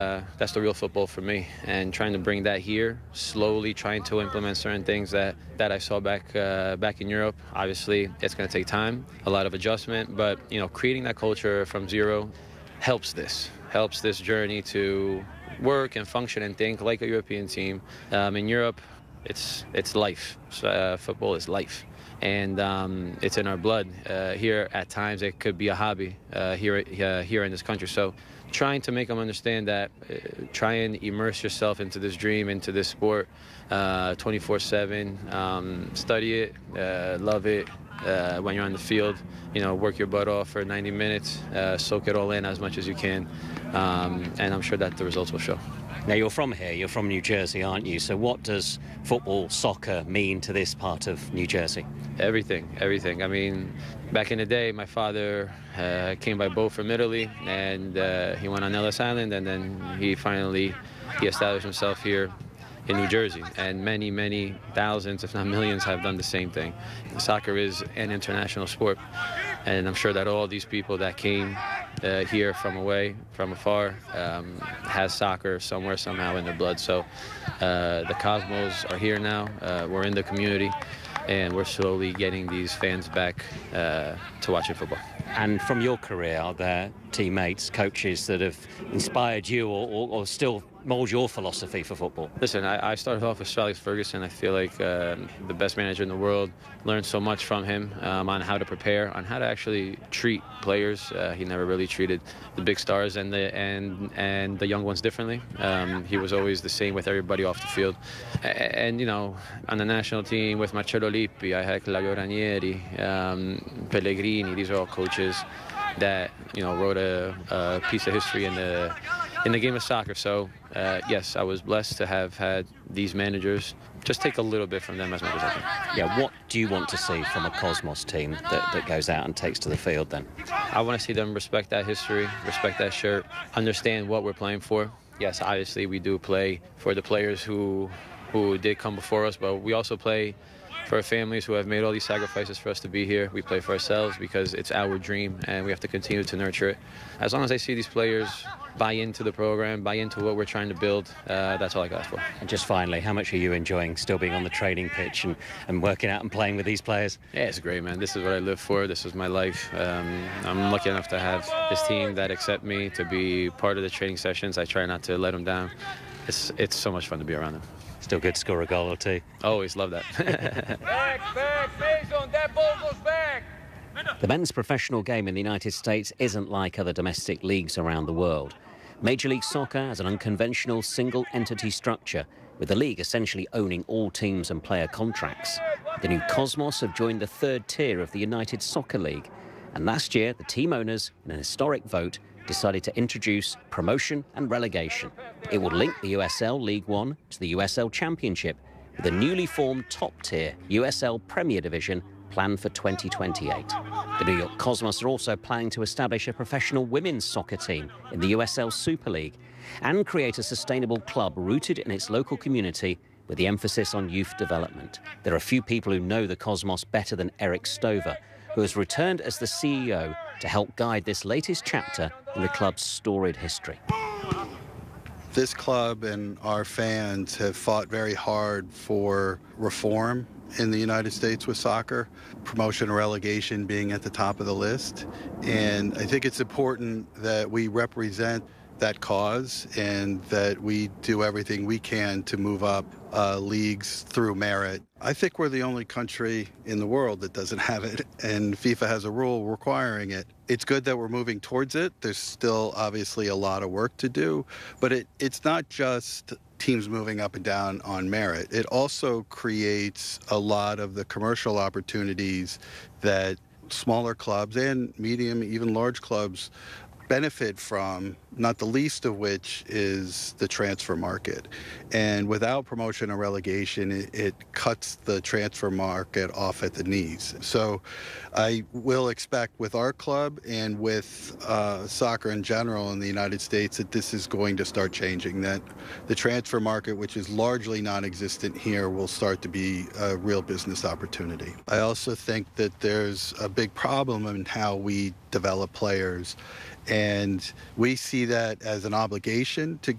That's the real football for me, and trying to bring that here, slowly trying to implement certain things that I saw back in Europe. Obviously, it's going to take time, a lot of adjustment, but creating that culture from zero helps this journey to work and function and think like a European team. In Europe, it's life. Football is life. And it's in our blood. Here, at times, it could be a hobby here in this country. So trying to make them understand that, try and immerse yourself into this dream, into this sport 24/7. Study it, love it. When you're on the field, work your butt off for 90 minutes, soak it all in as much as you can, and I'm sure that the results will show. Now, you're from here, you're from New Jersey, aren't you? So what does football, soccer mean to this part of New Jersey? Everything. I mean, back in the day, my father came by boat from Italy, and he went on Ellis Island, and then he established himself here in New Jersey, and many thousands, if not millions, have done the same thing. Soccer is an international sport, and I'm sure that all these people that came here from afar, has soccer somewhere, somehow in their blood. So the Cosmos are here now. We're in the community, and we're slowly getting these fans back to watching football. And from your career, are there teammates, coaches that have inspired you or still mould your philosophy for football? Listen, I started off with Sir Alex Ferguson. I feel like the best manager in the world. Learned so much from him on how to prepare, on how to actually treat players. He never really treated the big stars and the young ones differently. He was always the same with everybody off the field. And on the national team with Marcello Lippi, I had Claudio Ranieri, Pellegrini. These are all coaches that wrote a piece of history in the game of soccer. So yes, I was blessed to have had these managers. Just take a little bit from them as much as I can. Yeah, what do you want to see from a Cosmos team that goes out and takes to the field then? I want to see them respect that history, respect that shirt, understand what we're playing for. Yes, obviously we do play for the players who did come before us, but we also play for our families who have made all these sacrifices for us to be here. We play for ourselves because it's our dream, and we have to continue to nurture it. As long as I see these players buy into the program, buy into what we're trying to build, that's all I got for. And just finally, how much are you enjoying still being on the training pitch and working out and playing with these players? Yeah, it's great, man. This is what I live for. This is my life. I'm lucky enough to have this team that accept me to be part of the training sessions. I try not to let them down. It's so much fun to be around them. Still good to score a goal or two. Always love that. Back, Mason, that ball goes back. The men's professional game in the United States isn't like other domestic leagues around the world. Major League Soccer has an unconventional single-entity structure, with the league essentially owning all teams and player contracts. The new Cosmos have joined the third tier of the United Soccer League, and last year the team owners, in an historic vote, decided to introduce promotion and relegation. It will link the USL League One to the USL Championship, with a newly formed top-tier USL Premier Division planned for 2028. The New York Cosmos are also planning to establish a professional women's soccer team in the USL Super League and create a sustainable club rooted in its local community with the emphasis on youth development. There are few people who know the Cosmos better than Eric Stover, who has returned as the CEO to help guide this latest chapter in the club's storied history. This club and our fans have fought very hard for reform in the United States with soccer, promotion and relegation being at the top of the list. And I think it's important that we represent that cause and that we do everything we can to move up leagues through merit. I think we're the only country in the world that doesn't have it, and FIFA has a rule requiring it. It's good that we're moving towards it. There's still obviously a lot of work to do, but it's not just teams moving up and down on merit. It also creates a lot of the commercial opportunities that smaller clubs and medium, even large clubs benefit from, not the least of which is the transfer market. And without promotion or relegation, it cuts the transfer market off at the knees. So I will expect with our club and with soccer in general in the United States that this is going to start changing, that the transfer market, which is largely non-existent here, will start to be a real business opportunity. I also think that there's a big problem in how we develop players. And we see see that as an obligation to